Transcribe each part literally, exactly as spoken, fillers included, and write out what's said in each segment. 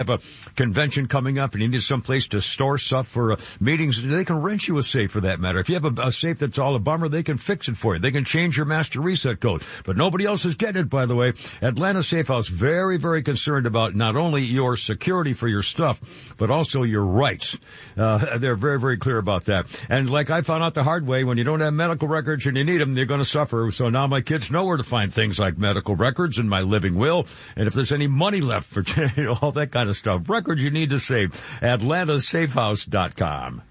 have a convention coming up and you need some place to store stuff for uh, meetings, they can rent you a safe for that matter. If you have a, a safe that's all a bummer, they can fix it for you. They can change your master reset code. But nobody else is getting it, by the way. Atlanta Safe House, very, very concerned about not only your security for your stuff, but also your rights. Uh, they're very, very clear about that. And like I found out the hard way, when you don't have medical records and you need them, you're going to suffer. So now my kids know where to find things like medical records and my living will. And if there's any money left for you know, all that kind of stuff. Records you need to save. Atlanta Safe House dot com.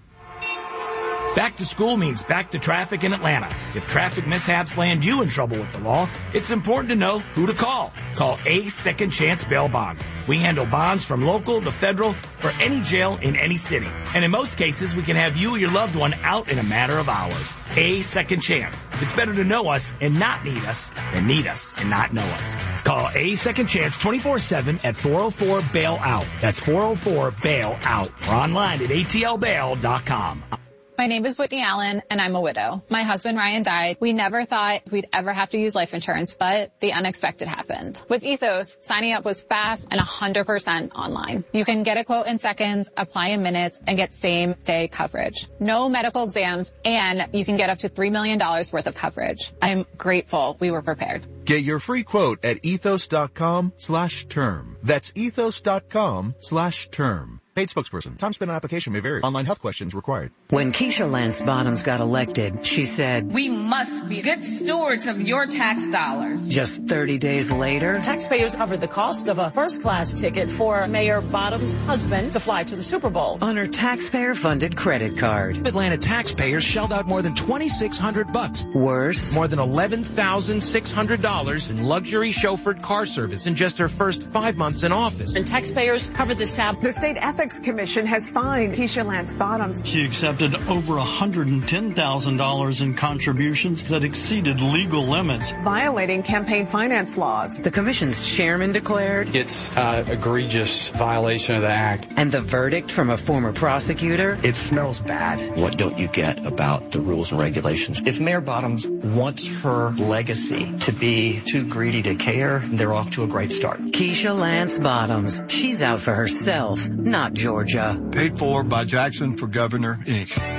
Back to school means back to traffic in Atlanta. If traffic mishaps land you in trouble with the law, it's important to know who to call. Call A Second Chance Bail Bonds. We handle bonds from local to federal for any jail in any city. And in most cases, we can have you or your loved one out in a matter of hours. A Second Chance. It's better to know us and not need us than need us and not know us. Call A Second Chance twenty-four seven at four oh four bail out. That's four oh four bail out. Or online at A T L bail dot com. My name is Whitney Allen, and I'm a widow. My husband, Ryan, died. We never thought we'd ever have to use life insurance, but the unexpected happened. With Ethos, signing up was fast and one hundred percent online. You can get a quote in seconds, apply in minutes, and get same-day coverage. No medical exams, and you can get up to three million dollars worth of coverage. I'm grateful we were prepared. Get your free quote at ethos.com slash term. That's ethos.com slash term. Paid spokesperson. Time spent on application may vary. Online health questions required. When Keisha Lance Bottoms got elected, she said, "We must be good stewards of your tax dollars." Just thirty days later, taxpayers covered the cost of a first-class ticket for Mayor Bottoms' husband to fly to the Super Bowl on her taxpayer-funded credit card. Atlanta taxpayers shelled out more than twenty-six hundred bucks. Worse, more than eleven thousand six hundred dollars in luxury chauffeured car service in just her first five months in office. And taxpayers covered this tab. The state ethics Commission has fined Keisha Lance Bottoms. She accepted over one hundred ten thousand dollars in contributions that exceeded legal limits, violating campaign finance laws. The commission's chairman declared it's an egregious violation of the act. And the verdict from a former prosecutor? It smells bad. What don't you get about the rules and regulations? If Mayor Bottoms wants her legacy to be too greedy to care, they're off to a great start. Keisha Lance Bottoms. She's out for herself, not Georgia. Paid for by Jackson for Governor, Incorporated.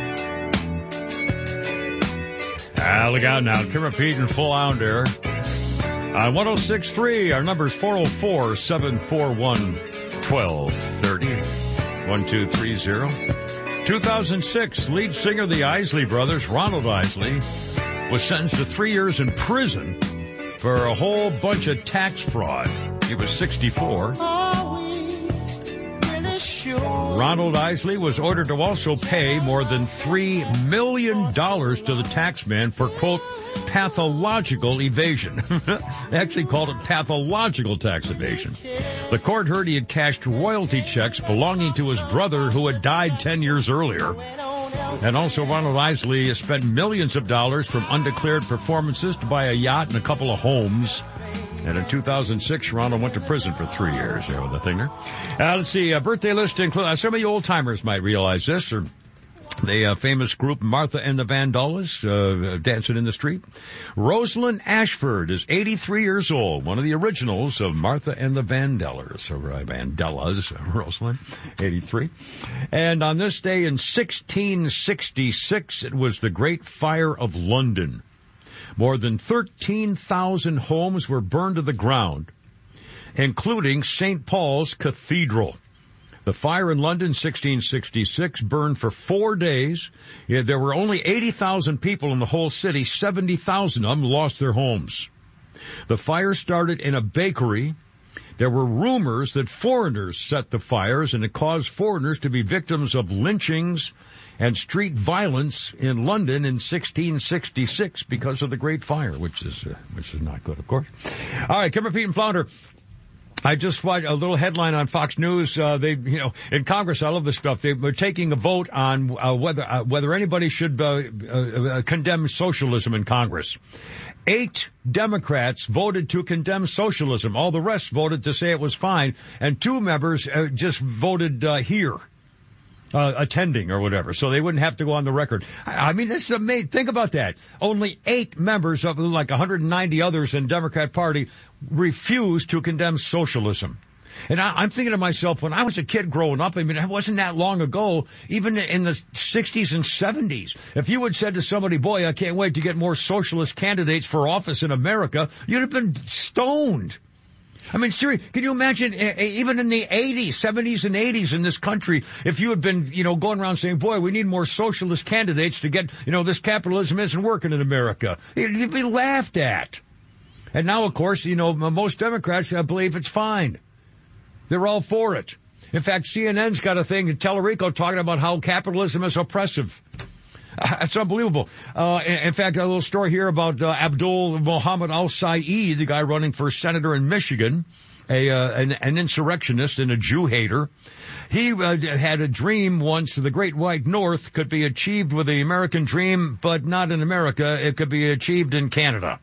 Ah, look out now. Kim Repeat in full on there. On one oh six point three, our number's four oh four, seven four one, one two three oh. one two three zero. two thousand six, lead singer of the Isley Brothers, Ronald Isley, was sentenced to three years in prison for a whole bunch of tax fraud. He was sixty-four. Ronald Isley was ordered to also pay more than three million dollars to the tax man for, quote, pathological evasion. They actually called it pathological tax evasion. The court heard he had cashed royalty checks belonging to his brother who had died ten years earlier. And also Ronald Isley spent millions of dollars from undeclared performances to buy a yacht and a couple of homes. And in two thousand six, Ronald went to prison for three years. There with the thing there. Uh, let's see, a birthday list includes, uh, some of you old timers might realize this, or the uh, famous group Martha and the Vandellas, uh, dancing in the street. Rosalind Ashford is eighty-three years old, one of the originals of Martha and the Vandellas, or uh, Vandellas, Rosalind, eighty-three. And on this day in sixteen sixty-six, it was the Great Fire of London. More than thirteen thousand homes were burned to the ground, including Saint Paul's Cathedral. The fire in London, sixteen sixty-six, burned for four days. Yeah, there were only eighty thousand people in the whole city. seventy thousand of them lost their homes. The fire started in a bakery. There were rumors that foreigners set the fires, and it caused foreigners to be victims of lynchings and street violence in London in sixteen sixty-six because of the Great Fire, which is uh, which is not good, of course. All right, Kim Repeat and Flounder. I just watched a little headline on Fox News. Uh, they, you know, in Congress, I love this stuff. They were taking a vote on uh, whether uh, whether anybody should uh, uh, condemn socialism in Congress. Eight Democrats voted to condemn socialism. All the rest voted to say it was fine, and two members uh, just voted uh, here. Uh, attending or whatever, so they wouldn't have to go on the record. I, I mean, this is amazing. Think about that. Only eight members of like one hundred ninety others in Democrat Party refused to condemn socialism. And I, I'm thinking to myself, when I was a kid growing up, I mean, it wasn't that long ago, even in the sixties and seventies, if you had said to somebody, boy, I can't wait to get more socialist candidates for office in America, you'd have been stoned. I mean, seriously, can you imagine, even in the eighties, seventies and eighties in this country, if you had been, you know, going around saying, boy, we need more socialist candidates to get, you know, this capitalism isn't working in America. You'd be laughed at. And now, of course, you know, most Democrats, I believe it's fine. They're all for it. In fact, C N N's got a thing in Tellerico talking about how capitalism is oppressive. It's unbelievable. Uh, in, in fact, a little story here about uh, Abdul Mohammed al-Said, the guy running for senator in Michigan, a uh, an, an insurrectionist and a Jew hater. He uh, had a dream once the Great White North could be achieved with the American dream, but not in America. It could be achieved in Canada.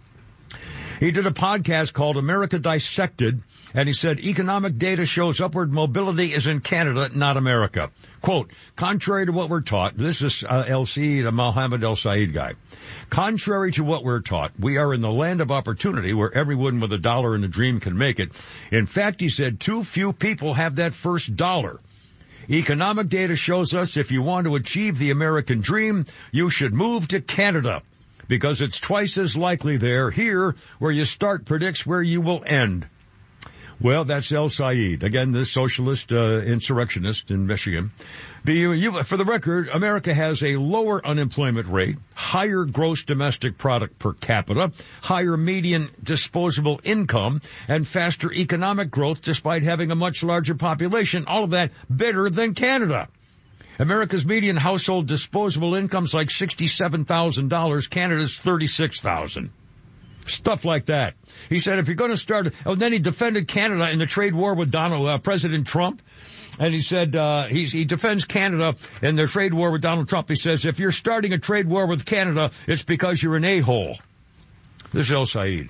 He did a podcast called America Dissected, and he said economic data shows upward mobility is in Canada, not America. Quote, contrary to what we're taught, this is uh, L C, the Mohammed al-Said guy. Contrary to what we're taught, we are in the land of opportunity where everyone with a dollar and a dream can make it. In fact, he said, too few people have that first dollar. Economic data shows us if you want to achieve the American dream, you should move to Canada, because it's twice as likely there. Here, where you start predicts where you will end. Well, that's al-Said. Again, the socialist uh, insurrectionist in Michigan. The, you, for the record, America has a lower unemployment rate, higher gross domestic product per capita, higher median disposable income, and faster economic growth despite having a much larger population. All of that better than Canada. America's median household disposable income's like sixty-seven thousand dollars. Canada's thirty-six thousand dollars. Stuff like that. He said if you're going to start, oh, then he defended Canada in the trade war with Donald, uh, President Trump. And he said, uh, he's, he defends Canada in their trade war with Donald Trump. He says, if you're starting a trade war with Canada, it's because you're an a-hole. This is al-Said.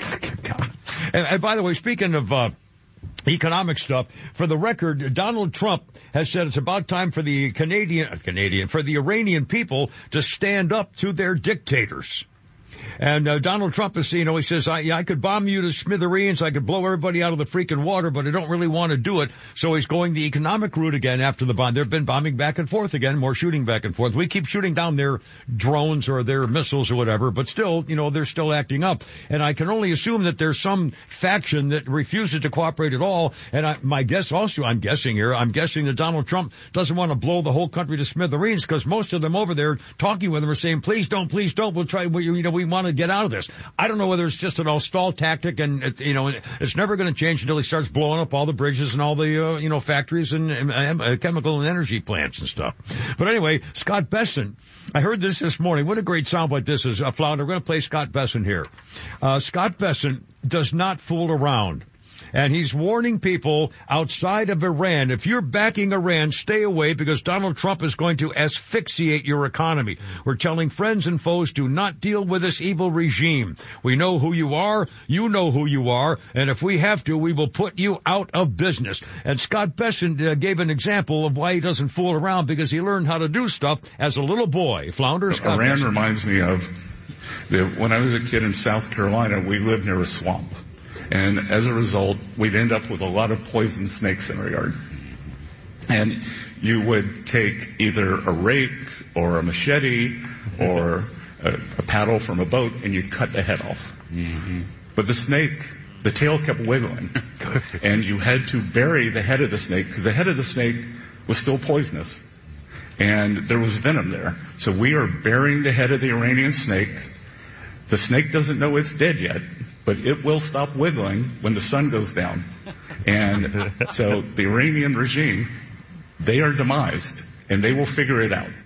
and, and by the way, speaking of, uh, economic stuff, for the record, Donald Trump has said it's about time for the Canadian, Canadian, for the Iranian people to stand up to their dictators. And uh, Donald Trump is, you know, he says, I, yeah, I could bomb you to smithereens, I could blow everybody out of the freaking water, but I don't really want to do it. So he's going the economic route again after the bomb. They've been bombing back and forth again, more shooting back and forth. We keep shooting down their drones or their missiles or whatever, but still, you know, they're still acting up. And I can only assume that there's some faction that refuses to cooperate at all. And I, my guess also, I'm guessing here, I'm guessing that Donald Trump doesn't want to blow the whole country to smithereens because most of them over there talking with him are saying, please don't, please don't, we'll try, we, you know, we want to get out of this. I don't know whether it's just an all-stall tactic and, it, you know, it's never going to change until he starts blowing up all the bridges and all the, uh, you know, factories and, and uh, chemical and energy plants and stuff. But anyway, Scott Bessent, I heard this this morning. What a great soundbite this is. Uh, Flounder, we're going to play Scott Bessent here. Uh, Scott Bessent does not fool around. And he's warning people outside of Iran, if you're backing Iran, stay away because Donald Trump is going to asphyxiate your economy. We're telling friends and foes, do not deal with this evil regime. We know who you are. You know who you are. And if we have to, we will put you out of business. And Scott Bessent uh, gave an example of why he doesn't fool around because he learned how to do stuff as a little boy. Flounder, Scott Iran Bessent. Reminds me of the, when I was a kid in South Carolina, we lived near a swamp. And as a result, we'd end up with a lot of poison snakes in our yard. And you would take either a rake or a machete or a, a paddle from a boat and you'd cut the head off. Mm-hmm. But the snake, the tail kept wiggling. And you had to bury the head of the snake because the head of the snake was still poisonous. And there was venom there. So we are burying the head of the Iranian snake. The snake doesn't know it's dead yet, but it will stop wiggling when the sun goes down. And so the Iranian regime, they are demised, and they will figure it out.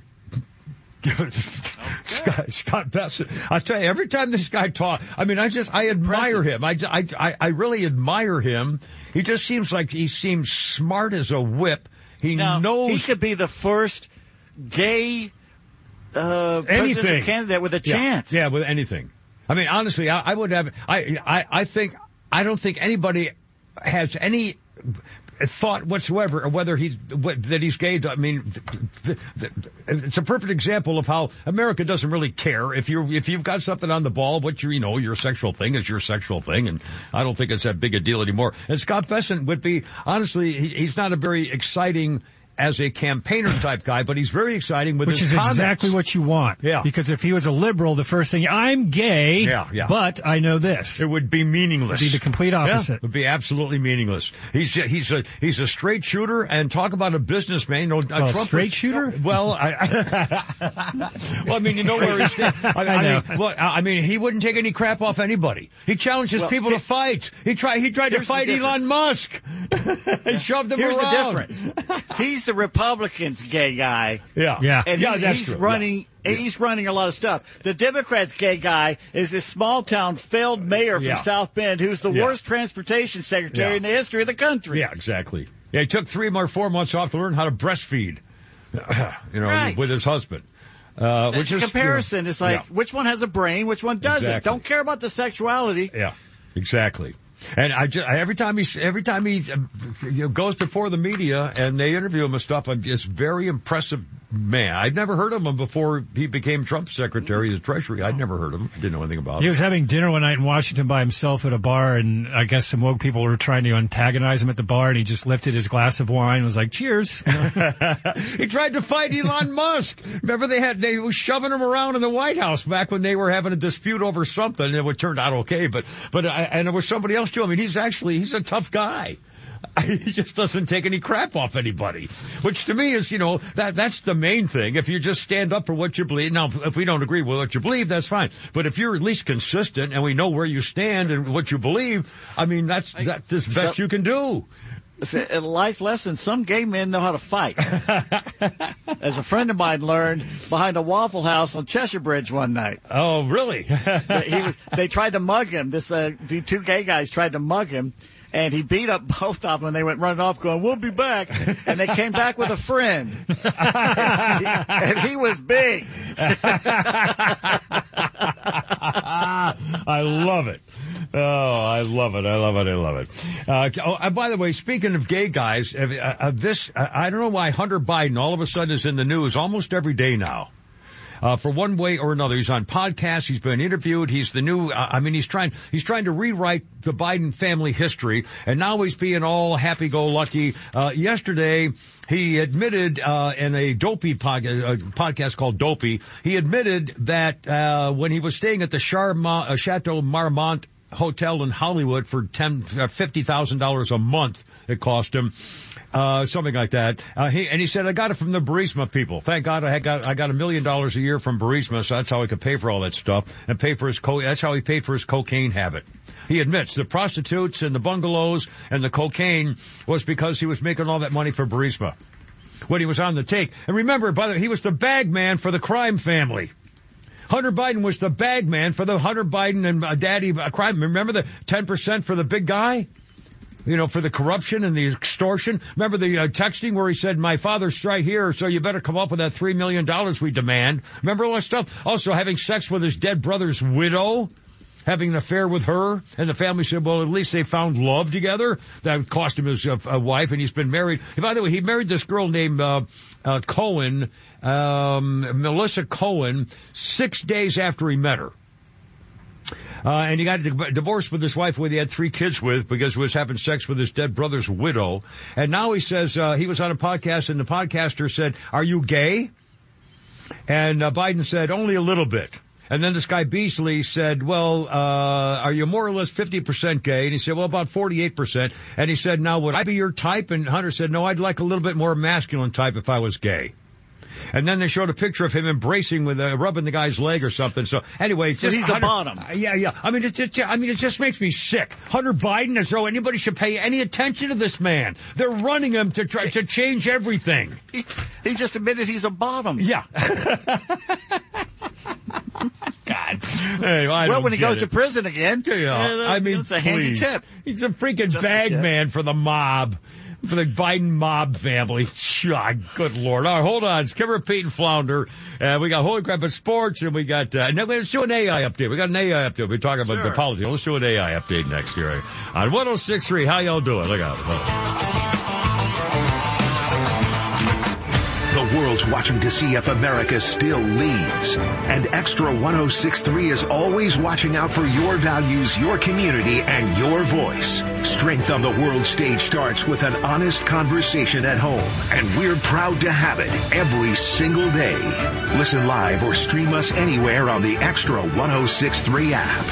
Scott, Scott Bessent. I tell you, every time this guy talks, I mean, I just, I admire him. I, I, I really admire him. He just seems like he seems smart as a whip. He now, knows. He could be the first gay uh, presidential candidate with a chance. Yeah, yeah, with anything. I mean, honestly, I, I would have, I, I, I think, I don't think anybody has any thought whatsoever of whether he's that he's gay. I mean, th- th- it's a perfect example of how America doesn't really care if you if you've got something on the ball. What you you know your sexual thing is your sexual thing, and I don't think it's that big a deal anymore. And Scott Bessent would be honestly, he, he's not a very exciting as a campaigner type guy, but he's very exciting with Which his is comments. exactly what you want. Yeah. Because if he was a liberal, the first thing, I'm gay, yeah, yeah. but I know this. It would be meaningless. It would be the complete opposite. Yeah, it would be absolutely meaningless. He's he's a he's a straight shooter, and talk about a businessman. You know, a well, Trump straight was, shooter? Well, I, well, I mean, you know where he stands. I, I, I know. mean, well, I mean, he wouldn't take any crap off anybody. He challenges well, people it, to fight. He tried he tried to fight Elon Musk. He shoved him Here's around. Here's the difference. He's the Republican's gay guy. Yeah. Yeah. And he, yeah, that's he's true. running Yeah. he's running a lot of stuff. The Democrats' gay guy is this small town failed mayor from Yeah. South Bend who's the Yeah. worst transportation secretary Yeah. in the history of the country. Yeah, exactly. Yeah, he took three or four months off to learn how to breastfeed, you know, Right. with his husband. Uh, which the is comparison you know, is like, yeah. which one has a brain, which one doesn't. Exactly. Don't care about the sexuality. Yeah, exactly. And I just, every time he, every time he uh, you know, goes before the media and they interview him and stuff, I'm just very impressive man. I'd never heard of him before he became Trump's secretary of the Treasury. I'd never heard of him. Didn't know anything about him. He was having dinner one night in Washington by himself at a bar, and I guess some woke people were trying to antagonize him at the bar, and he just lifted his glass of wine and was like, cheers. He tried to fight Elon Musk. Remember they had, they were shoving him around in the White House back when they were having a dispute over something, and it would turn out okay, but, but, I, and it was somebody else too. I mean, he's actually, he's a tough guy. He just doesn't take any crap off anybody, which to me is, you know, that that's the main thing. If you just stand up for what you believe. Now, if we don't agree with what you believe, that's fine. But if you're at least consistent and we know where you stand and what you believe, I mean, that's, that's the best you can do. It's a, a life lesson. Some gay men know how to fight. As a friend of mine learned behind a Waffle House on Cheshire Bridge one night. Oh, really? he was, they tried to mug him. This, uh, the two gay guys tried to mug him. And he beat up both of them when they went running off going, we'll be back. And they came back with a friend. and, he, and he was big. I love it. Oh, I love it. I love it. I love it. Uh, oh, and by the way, speaking of gay guys, uh, uh, this, uh, I don't know why Hunter Biden all of a sudden is in the news almost every day now. Uh, for one way or another. He's on podcasts. He's been interviewed. He's the new, uh, I mean, he's trying, he's trying to rewrite the Biden family history. And now he's being all happy-go-lucky. Uh, yesterday, he admitted, uh, in a Dopey pod, uh, podcast called Dopey, he admitted that, uh, when he was staying at the Charmont, uh, Chateau Marmont Hotel in Hollywood for ten, uh, fifty thousand dollars a month, it cost him. Uh, something like that. Uh, he, and he said, I got it from the Burisma people. Thank God I had got, I got a million dollars a year from Burisma, so that's how he could pay for all that stuff and pay for his co, that's how he paid for his cocaine habit. He admits the prostitutes and the bungalows and the cocaine was because he was making all that money for Burisma when he was on the take. And remember, by the way, he was the bag man for the crime family. Hunter Biden was the bag man for the Hunter Biden and uh, daddy uh, crime. Remember the ten percent for the big guy? You know, for the corruption and the extortion. Remember the uh, texting where he said, my father's right here, so you better come up with that three million dollars we demand. Remember all that stuff? Also having sex with his dead brother's widow, having an affair with her. And the family said, well, at least they found love together. That cost him his uh, uh, wife, and he's been married. And by the way, he married this girl named uh, uh, Cohen, um, Melissa Cohen, six days after he met her. Uh, and he got a divorced with his wife who he had three kids with because he was having sex with his dead brother's widow. And now he says, uh, he was on a podcast and the podcaster said, are you gay? And uh, Biden said, only a little bit. And then this guy Beasley said, well, uh, are you more or less fifty percent gay? And he said, well, about forty-eight percent. And he said, now would I be your type? And Hunter said, no, I'd like a little bit more masculine type if I was gay. And then they showed a picture of him embracing with, uh, rubbing the guy's leg or something. So anyway, so just he's Hunter, a bottom. Uh, yeah, yeah. I mean, it, it, I mean, it just makes me sick. Hunter Biden, as though anybody should pay any attention to this man. They're running him to try to change everything. He, he just admitted he's a bottom. Yeah. God. Hey, I well, when he goes it. to prison again, yeah, uh, I mean, it's a please. handy tip. He's a freaking Just bag a man for the mob. For the Biden mob family. God, good Lord. All right, hold on. It's Kimmer, Pete, and Flounder. Uh, we got Holy Crap at Sports, and we got, uh, and then let's do an A I update. We got an A I update. We're talking about sure. the politics. Let's do an A I update next year. On one oh six point three, how y'all doing? Look out. always watching to see if America still leads. And Extra one oh six point three is always watching out for your values, your community, and your voice. Strength on the world stage starts with an honest conversation at home, and we're proud to have it every single day. Listen live or stream us anywhere on the Extra one oh six point three app.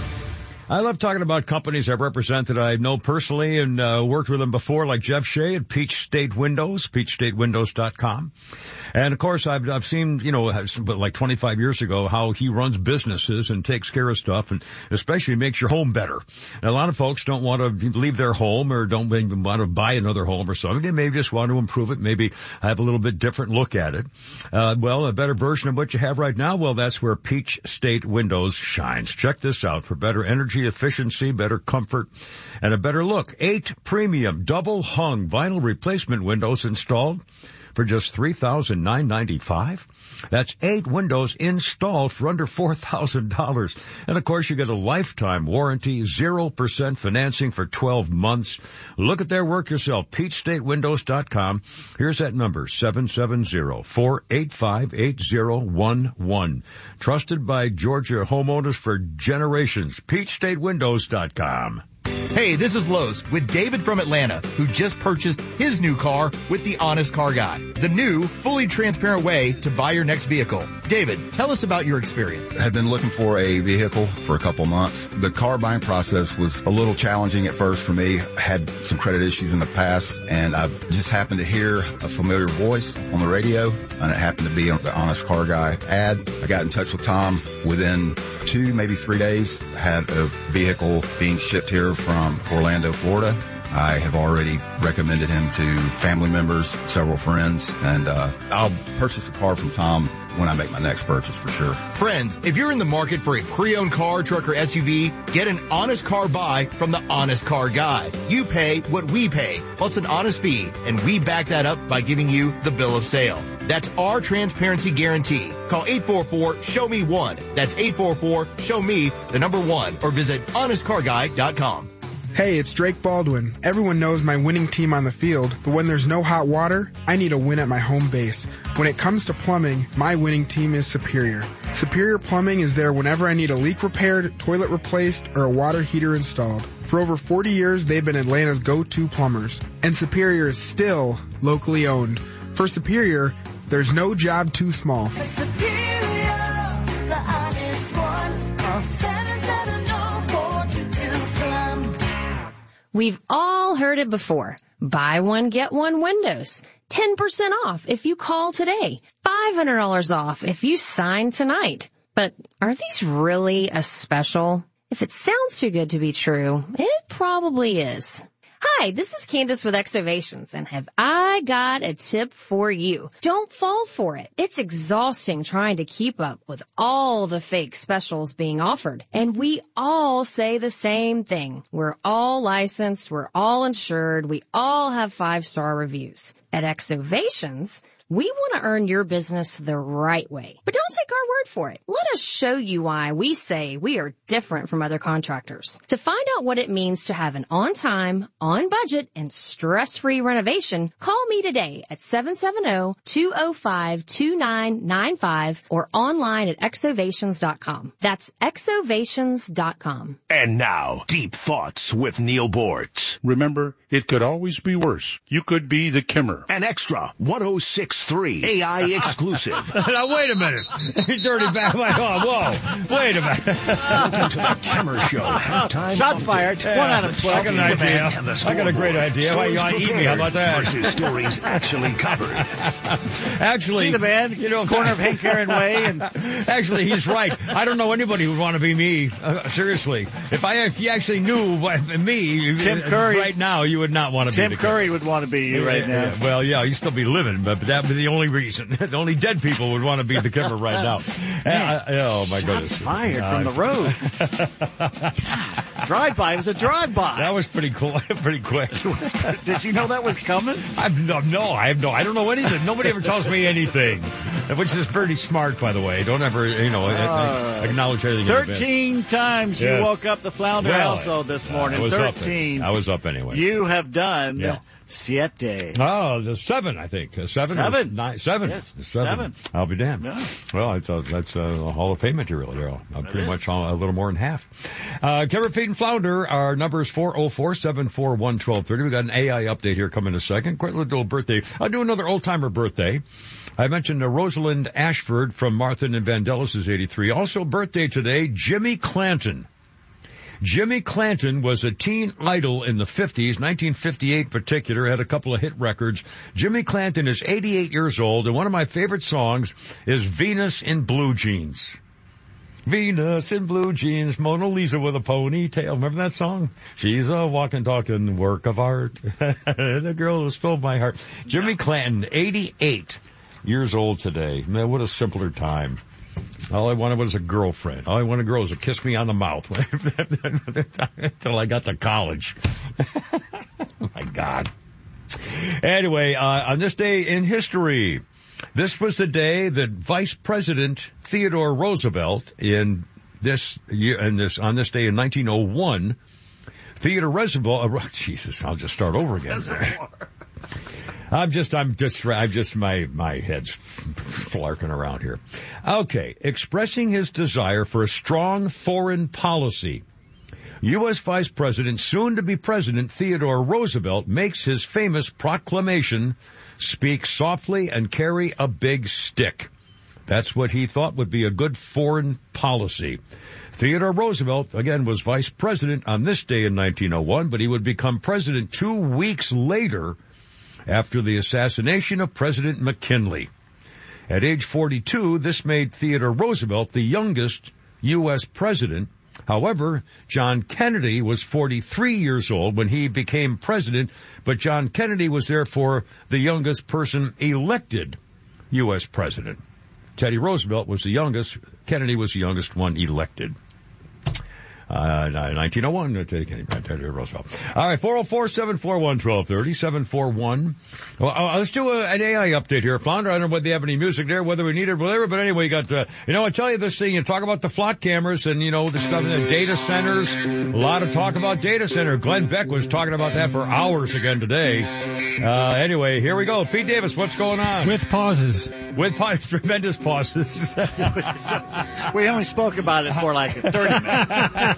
I love talking about companies I've represented. I know personally and uh, worked with them before, like Jeff Shea at Peach State Windows, peach state windows dot com. And, of course, I've, I've seen, you know, like twenty-five years ago, how he runs businesses and takes care of stuff, and especially makes your home better. And a lot of folks don't want to leave their home or don't even want to buy another home or something. They may just want to improve it, maybe have a little bit different look at it. Uh, well, a better version of what you have right now, well, that's where Peach State Windows shines. Check this out for better energy efficiency, better comfort, and a better look. Eight premium double-hung vinyl replacement windows installed for just three thousand nine hundred ninety-five dollars. That's eight windows installed for under four thousand dollars. And, of course, you get a lifetime warranty, zero percent financing for twelve months. Look at their work yourself, peach state windows dot com. Here's that number, seven seven zero, four eight five, eight zero one one. Trusted by Georgia homeowners for generations, peach state windows dot com. Hey, this is Lowe's with David from Atlanta, who just purchased his new car with the Honest Car Guy, the new, fully transparent way to buy your next vehicle. David, tell us about your experience. I had been looking for a vehicle for a couple months. The car buying process was a little challenging at first for me. I had some credit issues in the past, and I just happened to hear a familiar voice on the radio, and it happened to be on the Honest Car Guy ad. I got in touch with Tom. Within two, maybe three days, I had a vehicle being shipped here from Orlando, Florida. I have already recommended him to family members, several friends, and uh, I'll purchase a car from Tom when I make my next purchase for sure. Friends, if you're in the market for a pre-owned car, truck, or S U V, get an honest car buy from the Honest Car Guy. You pay what we pay, plus an honest fee, and we back that up by giving you the bill of sale. That's our transparency guarantee. Call eight four four, show me one. That's eight four four, show me the number one, or visit honest car guy dot com. Hey, it's Drake Baldwin. Everyone knows my winning team on the field, but when there's no hot water, I need a win at my home base. When it comes to plumbing, my winning team is Superior. Superior Plumbing is there whenever I need a leak repaired, toilet replaced, or a water heater installed. For over forty years, they've been Atlanta's go-to plumbers. And Superior is still locally owned. For Superior, there's no job too small. For Superior, the honest one, call seven seven zero, four two two, plum. We've all heard it before. Buy one, get one Windows. ten percent off if you call today. five hundred dollars off if you sign tonight. But are these really a special? If it sounds too good to be true, it probably is. Hi, this is Candace with Exovations, and have I got a tip for you. Don't fall for it. It's exhausting trying to keep up with all the fake specials being offered. And we all say the same thing. We're all licensed, we're all insured, we all have five-star reviews. At Exovations, we want to earn your business the right way. But don't take our word for it. Let us show you why we say we are different from other contractors. To find out what it means to have an on-time, on-budget, and stress-free renovation, call me today at seven seven zero, two zero five, two nine nine five or online at exovations dot com. That's exovations dot com. And now, Deep Thoughts with Neil Bortz. Remember, it could always be worse. You could be the Kimmer. An extra one oh six point three A I exclusive. Now, wait a minute. He's already back. My oh, whoa. Wait a minute. Welcome to the Kimmer Show. Halftime Shots fired. Yeah. One out of twelve. I got an idea. I got a great idea. Why you want to eat me? How about that? Versus stories actually covered. Actually, see the man, you know, corner of Hank Aaron Way, and actually, he's right. I don't know anybody who would want to be me. Uh, seriously, if I if you actually knew what, me, Tim Curry right now, you would not want to Tim be. Tim Curry would want to be you right now. Yeah, well, yeah, he'd still be living, but that would be the only reason. The only dead people would want to be the Kimmer right now. Uh, oh my goodness! Fired uh, from the road. Drive-by. It was a drive-by. That was pretty cool. Pretty quick. Did you know that was coming? I've no, no, I have no. I don't know anything. Nobody ever tells me anything, which is pretty smart, by the way. Don't ever, you know, uh, acknowledge anything. Thirteen times you yes. woke up the Flounder well, household this morning. I was Thirteen. Up, I was up anyway. You have done. Yeah. Siete. Oh, the seven, I think. Uh, seven? Seven. Nine, seven. Yes, seven. seven. I'll be damned. Yeah. Well, it's a, that's a, a Hall of Fame material there. I'm pretty much all, a little more than half. Uh, Carrot Feed and Flounder, our number is four oh four, seven four one, one two three oh. We've got an A I update here coming in a second. Quick little birthday. I'll do another old-timer birthday. I mentioned uh, Rosalind Ashford from Martha and Vandellis is eighty-three. Also birthday today, Jimmy Clanton. Jimmy Clanton was a teen idol in the fifties, nineteen fifty-eight in particular, had a couple of hit records. Jimmy Clanton is eighty-eight years old, and one of my favorite songs is Venus in Blue Jeans. Venus in blue jeans, Mona Lisa with a ponytail. Remember that song? She's a walking, talking work of art. The girl who stole my heart. Jimmy Clanton, eighty-eight years old today. Man, what a simpler time. All I wanted was a girlfriend. All I wanted a girl was to kiss me on the mouth until I got to college. Oh, my God. Anyway, uh, on this day in history, this was the day that Vice President Theodore Roosevelt, in this year, in this on this day in nineteen oh one, Theodore Roosevelt. Uh, Jesus, I'll just start over again. I'm just, I'm just, I'm just, my, my head's flarking around here. Okay. Expressing his desire for a strong foreign policy, U S Vice President, soon to be President Theodore Roosevelt makes his famous proclamation, speak softly and carry a big stick. That's what he thought would be a good foreign policy. Theodore Roosevelt, again, was Vice President on this day in nineteen oh one, but he would become President two weeks later, after the assassination of President McKinley. At age forty-two, this made Theodore Roosevelt the youngest U S president. However, John Kennedy was forty-three years old when he became president, but John Kennedy was therefore the youngest person elected U S president. Teddy Roosevelt was the youngest. Kennedy was the youngest one elected. Uh, nineteen oh one, Teddy Roosevelt. All right, four oh four, seven four one, one two three oh, seven four one. Well, uh, let's do a, an A I update here. Flounder, I don't know whether they have any music there, whether we need it, whatever, but anyway, you got, uh, you know, I tell you this thing, you talk about the flock cameras and, you know, the stuff in the data centers. A lot of talk about data center. Glenn Beck was talking about that for hours again today. Uh, anyway, here we go. Pete Davis, what's going on? With pauses. With pauses, tremendous pauses. We only spoke about it for like thirty minutes.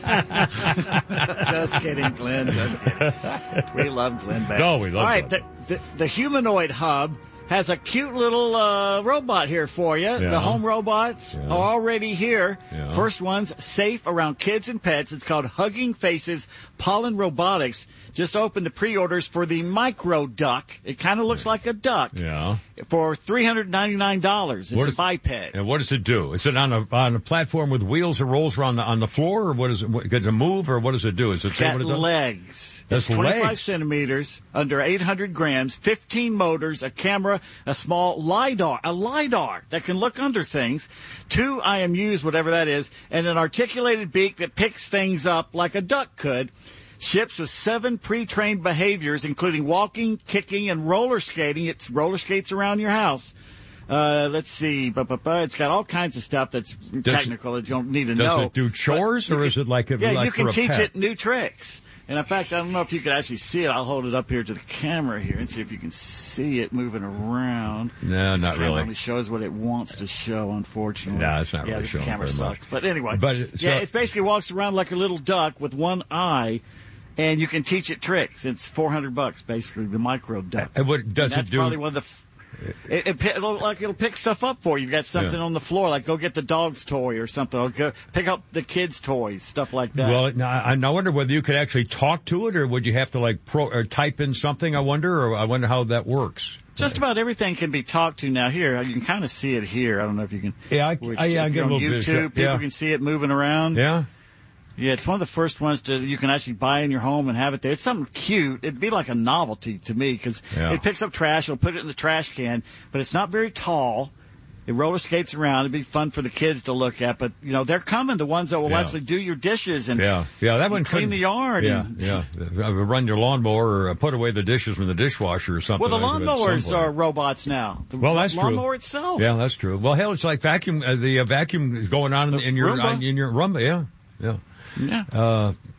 Just kidding, Glenn. Just kidding. We love Glenn Beck. No, we love All right, Glenn. The, the, the Humanoid Hub has a cute little uh, robot here for you. Yeah. The home robots Yeah. are already here. Yeah. First one's safe around kids and pets. It's called Hugging Faces Pollen Robotics. Just opened the pre-orders for the Micro Duck. It kind of looks like a duck. Yeah. For three hundred ninety-nine dollars. It's What a is- biped. And what does it do? Is it on a on a platform with wheels that rolls around the, on the floor, or what is it? What, does it move, or what does it do? Is it It's say got what it does? legs. That's It's twenty-five legs. centimeters, under eight hundred grams, fifteen motors, a camera, a small LiDAR, a LiDAR that can look under things, two I M Us, whatever that is, and an articulated beak that picks things up like a duck could. Ships with seven pre-trained behaviors, including walking, kicking, and roller skating. It's roller skates around your house. Uh, let's see. Ba, ba, ba. It's got all kinds of stuff that's technical that you don't need to Does know. it do chores, But or you is it like a, Yeah, like you can for a teach pet? it new tricks. And in fact, I don't know if you can actually see it. I'll hold it up here to the camera here and see if you can see it moving around. No, This not camera really. only shows what it wants to show, unfortunately. No, it's not yeah, really this showing camera very sucks. much. But anyway, But it- yeah, so- it basically walks around like a little duck with one eye, and you can teach it tricks. It's four hundred bucks, basically, the Micro Duck. And what does And that's it do? probably one of the. F- It, it, pi- it'll, like it'll pick stuff up for you. You've got something Yeah. on the floor, like go get the dog's toy or something. Or go pick up the kids' toys, stuff like that. Well, now, I I wonder whether you could actually talk to it, or would you have to like pro or type in something? I wonder, or I wonder how that works. Just about everything can be talked to now. Here, you can kind of see it here. I don't know if you can. Yeah, I, which, I, yeah, I if get you're a on little YouTube, bit. people Yeah, can see it moving around. yeah. Yeah, it's one of the first ones to you can actually buy in your home and have it there. It's something cute. It'd be like a novelty to me because Yeah. it picks up trash. It'll put it in the trash can, but it's not very tall. It roller skates around. It'd be fun for the kids to look at. But you know, they're coming. The ones that will Yeah. actually do your dishes and Yeah, yeah, that one and clean couldn't- the yard. Yeah, and, yeah. Uh, Run your lawnmower, or uh, put away the dishes from the dishwasher, or something. Well, the like that lawnmowers somewhere. are robots now. The Well, that's true. lawnmower itself. Yeah, that's true. Well, hell, it's like vacuum. Uh, the uh, vacuum is going on in, in your Roomba? on, in your Roomba. Yeah, yeah. Yeah. Uh,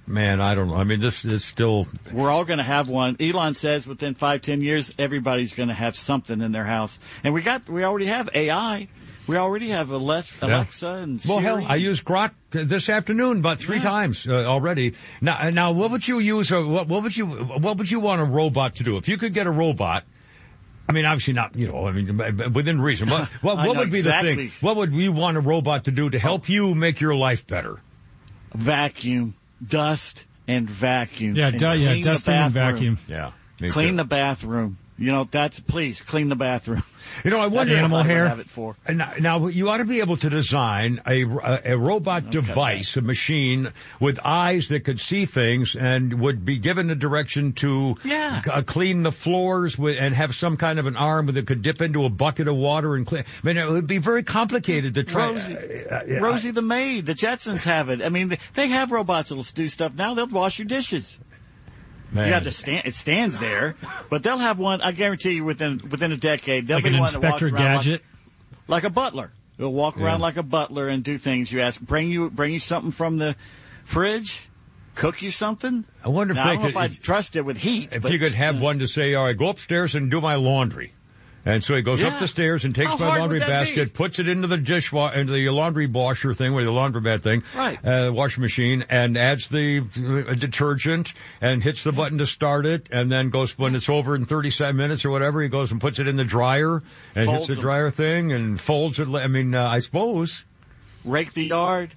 man, I don't know. I mean, this is still. We're all going to have one. Elon says within five, ten years, everybody's going to have something in their house. And we got, we already have A I. We already have Alexa Yeah. and Siri. Well, hell, I used Grok this afternoon about three Yeah. times uh, already. Now, now, what would you use? Uh, what, what would you? What would you want a robot to do? If you could get a robot, I mean, obviously not. You know, I mean, within reason. What, what, I what know would be exactly. the thing? What would you want a robot to do to help you make your life better? Vacuum, dust, and vacuum. Yeah, and du- yeah, clean the dusting and bathroom. vacuum. Yeah. me Clean too. the bathroom. You know, that's, please, clean the bathroom. You know, I wonder. That's what Animal I would hair. have it for. Now, now, you ought to be able to design a, a, a robot device, a machine with eyes that could see things and would be given the direction to Yeah. c- uh, clean the floors with, and have some kind of an arm that could dip into a bucket of water and clean. I mean, it would be very complicated to try. Rosie, uh, uh, Rosie the maid, the Jetsons have it. I mean, they, they have robots that'll do stuff now. They'll wash your dishes. Man. You have to stand. It stands there, but they'll have one. I guarantee you, within within a decade, there'll Like be an one that walks Inspector around Gadget? like, like a butler. They'll walk around Yeah. like a butler and do things. You ask, bring you bring you something from the fridge, cook you something. I wonder if Now, I they don't know could, if I'd if, trust it with heat. if but, you could have uh, one to say, all right, go upstairs and do my laundry. And so he goes Yeah. up the stairs and takes How my hard laundry would that basket, be? puts it into the dishwa- into the laundry washer thing, or the laundromat thing, Right. uh, washing machine, and adds the uh, detergent and hits the button to start it, and then goes when it's over in thirty-seven minutes or whatever, he goes and puts it in the dryer and Folds hits the them. dryer thing and folds it. I mean, uh, I suppose. rake the yard.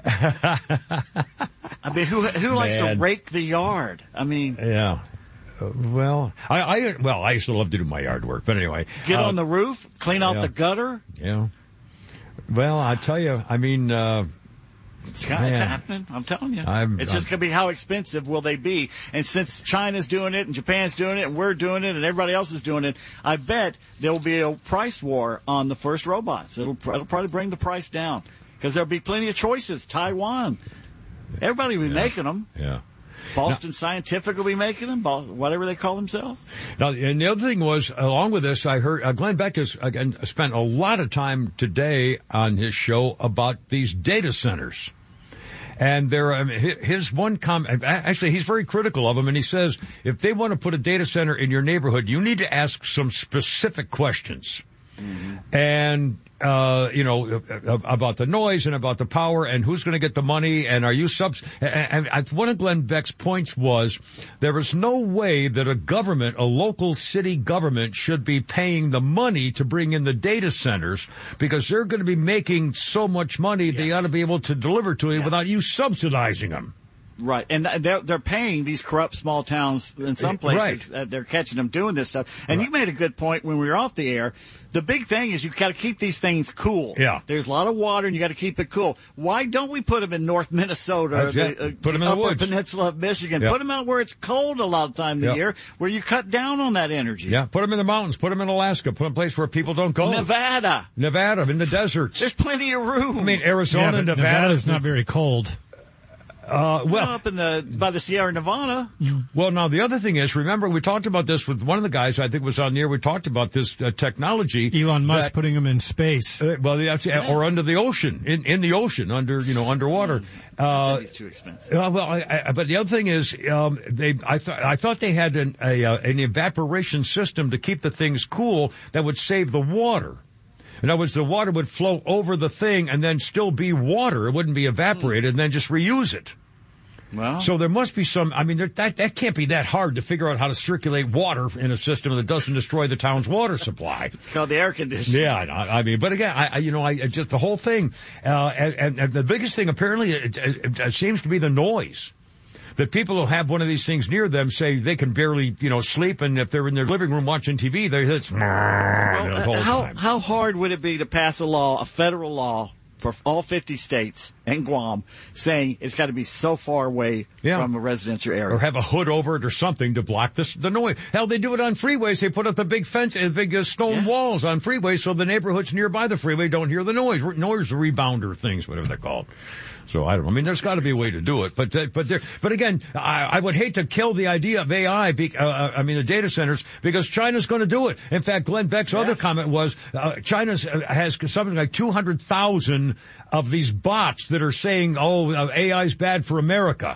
I mean, who who likes to Man. rake the yard? I mean, Yeah. Uh, well, I, I well, I used to love to do my yard work, but anyway. get uh, on the roof, clean out yeah. the gutter. Yeah. Well, I tell you, I mean, uh, It's, kind it's Man. happening. I'm telling you. I'm- it's just I'm- going to be how expensive will they be? And since China's doing it and Japan's doing it and we're doing it and everybody else is doing it, I bet there will be a price war on the first robots. It'll, pr- it'll probably bring the price down because there'll be plenty of choices. Taiwan. Everybody will be making them. yeah. Boston Scientific will be making them, Bo- whatever they call themselves. Now, and the other thing was, along with this, I heard uh, Glenn Beck has again spent a lot of time today on his show about these data centers. And there, I mean, hi- his one comment, actually, he's very critical of them, and he says, if they want to put a data center in your neighborhood, you need to ask some specific questions. And, uh, you know, about the noise and about the power and who's going to get the money and are you subs, and, and one of Glenn Beck's points was there is no way that a government, a local city government should be paying the money to bring in the data centers because they're going to be making so much money yes. they ought to be able to deliver to you yes. without you subsidizing them. Right, and they're they're paying these corrupt small towns in some places. Right. Uh, they're catching them doing this stuff. And Right. you made a good point when we were off the air. The big thing is you got to keep these things cool. Yeah. There's a lot of water, and you got to keep it cool. Why don't we put them in North Minnesota, or That's it. the, uh, Put 'em in the upper woods. peninsula of Michigan? Yeah. Put them out where it's cold a lot of time of the Yeah. year, where you cut down on that energy. Yeah, put them in the mountains, put them in Alaska, put them in a place where people don't go. Nevada. Nevada, in the deserts. There's plenty of room. I mean, Arizona, yeah, but Nevada. Nevada's not very cold. Uh, well, up in the by the Sierra Nevada. Well, now the other thing is, remember we talked about this with one of the guys I think was on the air. We talked about this uh, technology. Elon Musk that, putting them in space. Uh, well, that's, yeah. or under the ocean, in in the ocean, under you know underwater. Uh, That'd be too expensive. Uh, well, I, I, but the other thing is, um, they I thought I thought they had an a, uh, an evaporation system to keep the things cool that would save the water. In other words, the water would flow over the thing and then still be water. It wouldn't be evaporated and then just reuse it. Well, So there must be some, I mean, there, that, that can't be that hard to figure out how to circulate water in a system that doesn't destroy the town's water supply. it's called the air conditioner. Yeah, I, I mean, but again, I, I you know, I I just, the whole thing, uh, and, and the biggest thing apparently, it, it, it seems to be the noise. That people who have one of these things near them say they can barely, you know, sleep, and if they're in their living room watching T V, they hit Well, the whole how time. how hard would it be to pass a law, a federal law, for all fifty states and Guam, saying it's got to be so far away Yeah. from a residential area? Or have a hood over it or something to block this, the noise. Hell, they do it on freeways. They put up the big fence, uh, big uh, stone Yeah. walls on freeways so the neighborhoods nearby the freeway don't hear the noise. Re- Noise rebounder things, whatever they're called. So I don't know. I mean, there's got to be a way to do it, but uh, but there, but again, I, I would hate to kill the idea of A I. Be, uh, I mean, the data centers because China's going to do it. In fact, Glenn Beck's Yes. other comment was uh, China has something like two hundred thousand of these bots that are saying, "Oh, uh, A I is bad for America."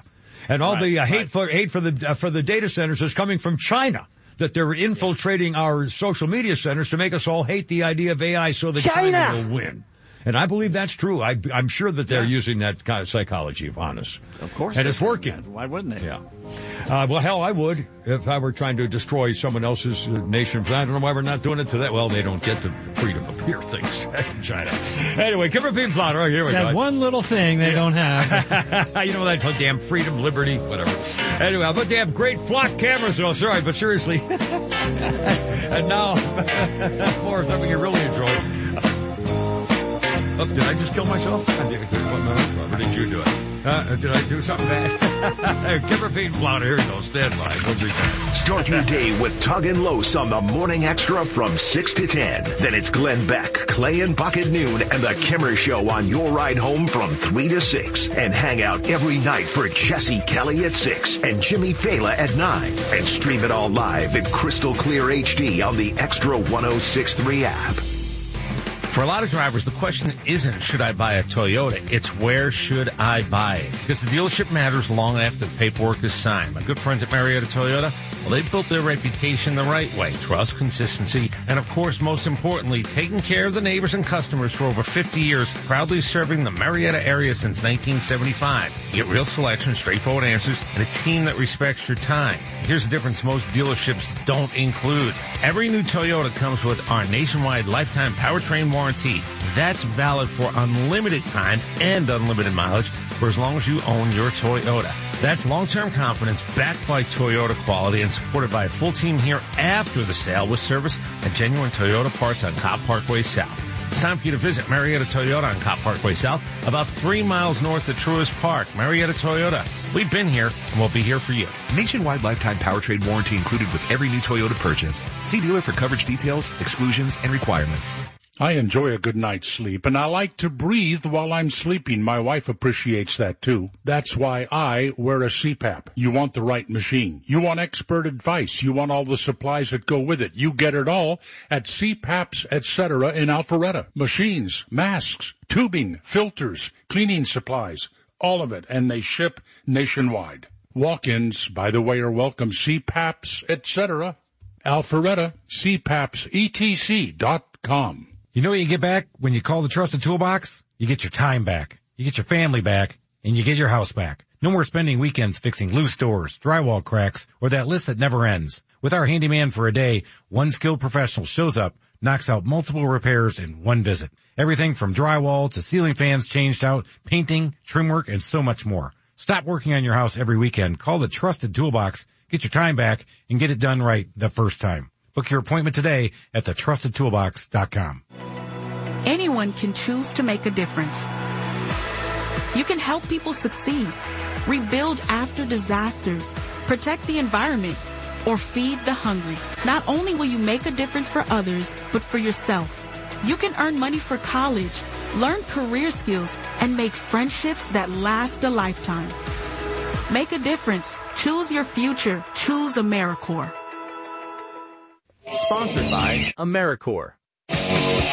And all Right, the uh, hate right. for hate for the uh, for the data centers is coming from China. That they're infiltrating our social media centers to make us all hate the idea of A I so that China, China will win. And I believe that's true. I, I'm sure that they're Yes. using that kind of psychology of honest. Of course. And they it's can. working. Why wouldn't they? Yeah. Uh, well, hell, I would if I were trying to destroy someone else's uh, nation. I don't know why we're not doing it to that. Well, they don't get the freedom of here things in China. Anyway, Kimber Pete Plowder. Oh, here we That go. one little thing they don't have. You know that damn freedom, liberty, whatever. Anyway, but they have great flock cameras. Oh, sorry, but seriously. And now, more of something you really enjoy. Oh, did I just kill myself? I did. Or did you do it? Uh, did I do something bad? Kimber Pete Plowder. Here we go. Stand by. We'll be back. Start your day with Tug and Los on the Morning Extra from six to ten. Then it's Glenn Beck, Clay and Buck at noon, and the Kimmer Show on your ride home from three to six. And hang out every night for Jesse Kelly at six and Jimmy Fela at nine. And stream it all live in crystal clear H D on the Extra one oh six point three app. For a lot of drivers, the question isn't, should I buy a Toyota? It's, where should I buy it? Because the dealership matters long after the paperwork is signed. My good friends at Marietta Toyota, well, they've built their reputation the right way. Trust, consistency, and of course, most importantly, taking care of the neighbors and customers for over fifty years, proudly serving the Marietta area since nineteen seventy-five. You get real selection, straightforward answers, and a team that respects your time. Here's the difference most dealerships don't include. Every new Toyota comes with our nationwide lifetime powertrain warranty. That's valid for unlimited time and unlimited mileage for as long as you own your Toyota. That's long-term confidence backed by Toyota quality and supported by a full team here after the sale with service and genuine Toyota parts on Cobb Parkway South. It's time for you to visit Marietta Toyota on Cobb Parkway South, about three miles north of Truist Park. Marietta Toyota. We've been here, and we'll be here for you. Nationwide lifetime powertrain warranty included with every new Toyota purchase. See dealer for coverage details, exclusions, and requirements. I enjoy a good night's sleep, and I like to breathe while I'm sleeping. My wife appreciates that, too. That's why I wear a C PAP. You want the right machine. You want expert advice. You want all the supplies that go with it. You get it all at C PAPs, et cetera in Alpharetta. Machines, masks, tubing, filters, cleaning supplies, all of it, and they ship nationwide. Walk-ins, by the way, are welcome. C PAPs, et cetera Alpharetta, C PAPs E T C dot com. You know what you get back when you call the Trusted Toolbox? You get your time back, you get your family back, and you get your house back. No more spending weekends fixing loose doors, drywall cracks, or that list that never ends. With our handyman for a day, one skilled professional shows up, knocks out multiple repairs in one visit. Everything from drywall to ceiling fans changed out, painting, trim work, and so much more. Stop working on your house every weekend. Call the Trusted Toolbox, get your time back, and get it done right the first time. Book your appointment today at the trusted toolbox dot com. Anyone can choose to make a difference. You can help people succeed, rebuild after disasters, protect the environment, or feed the hungry. Not only will you make a difference for others, but for yourself. You can earn money for college, learn career skills, and make friendships that last a lifetime. Make a difference. Choose your future. Choose AmeriCorps. Sponsored by AmeriCorps.